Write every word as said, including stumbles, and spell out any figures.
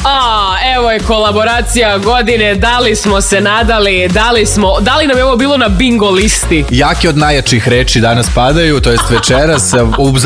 A, evo je kolaboracija godine, da li smo se nadali, da li smo, da li nam je ovo bilo na bingo listi? Jake od najjačih reči danas padaju, to jest večeras, u